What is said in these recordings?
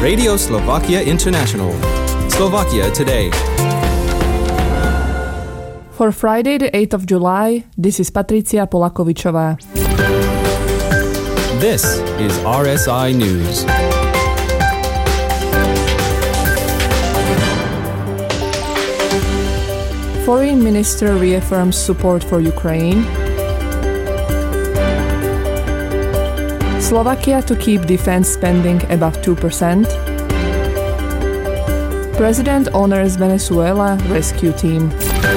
Radio Slovakia International. Slovakia Today. For Friday, the 8th of July, this is Patricia Polakovičová. This is RSI News. Foreign Minister reaffirms support for Ukraine. Slovakia to keep defense spending above 2%. President honors Venezuela rescue team.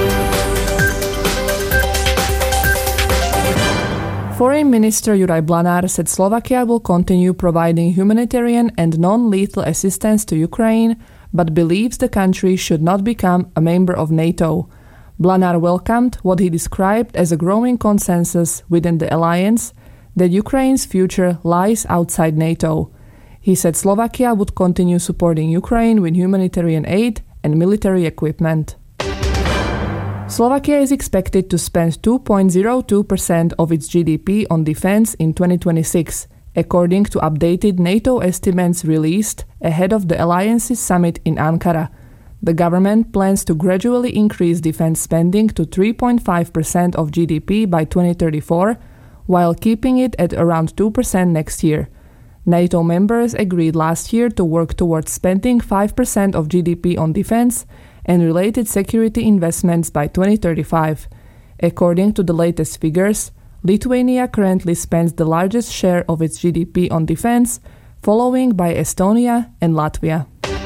Foreign Minister Juraj Blanár said Slovakia will continue providing humanitarian and non-lethal assistance to Ukraine, but believes the country should not become a member of NATO. Blanár welcomed what he described as a growing consensus within the alliance that Ukraine's future lies outside NATO. He said Slovakia would continue supporting Ukraine with humanitarian aid and military equipment. Slovakia is expected to spend 2.02% of its GDP on defense in 2026, according to updated NATO estimates released ahead of the alliance's summit in Ankara. The government plans to gradually increase defense spending to 3.5% of GDP by 2034, while keeping it at around 2% next year. NATO members agreed last year to work towards spending 5% of GDP on defense and related security investments by 2035. According to the latest figures, Lithuania currently spends the largest share of its GDP on defense, following by Estonia and Latvia.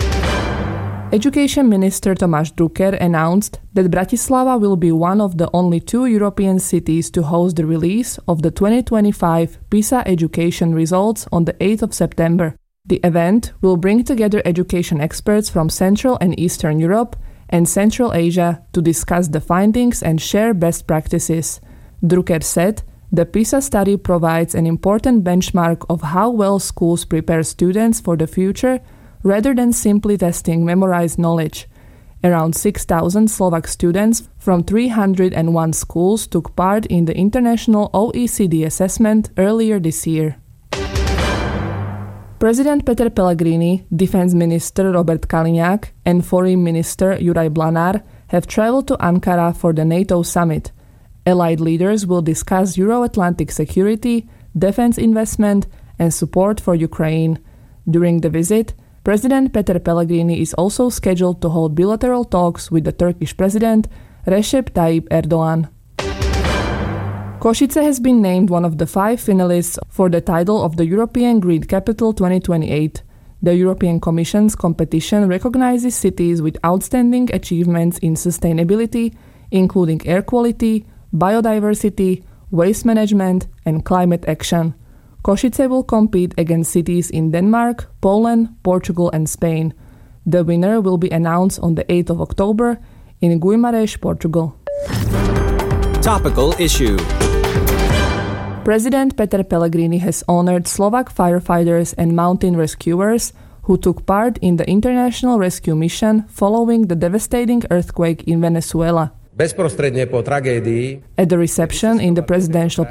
Education Minister Tomáš Drucker announced that Bratislava will be one of the only 2 European cities to host the release of the 2025 PISA education results on the 8th of September. The event will bring together education experts from Central and Eastern Europe and Central Asia to discuss the findings and share best practices. Drucker said, the PISA study provides an important benchmark of how well schools prepare students for the future rather than simply testing memorized knowledge. Around 6,000 Slovak students from 301 schools took part in the international OECD assessment earlier this year. President Peter Pellegrini, Defense Minister Robert Kaliňák, and Foreign Minister Juraj Blanár have traveled to Ankara for the NATO summit. Allied leaders will discuss Euro-Atlantic security, defense investment, and support for Ukraine. During the visit, President Peter Pellegrini is also scheduled to hold bilateral talks with the Turkish President Recep Tayyip Erdogan. Košice has been named one of the 5 finalists for the title of the European Green Capital 2028. The European Commission's competition recognizes cities with outstanding achievements in sustainability, including air quality, biodiversity, waste management, and climate action. Košice will compete against cities in Denmark, Poland, Portugal, and Spain. The winner will be announced on the 8th of October in Guimarães, Portugal. Topical issue. President Peter Pellegrini has honored Slovak firefighters and mountain rescuers who took part in the international rescue mission following the devastating earthquake in Venezuela. Bezprostredne po tragédii at the reception in the presidential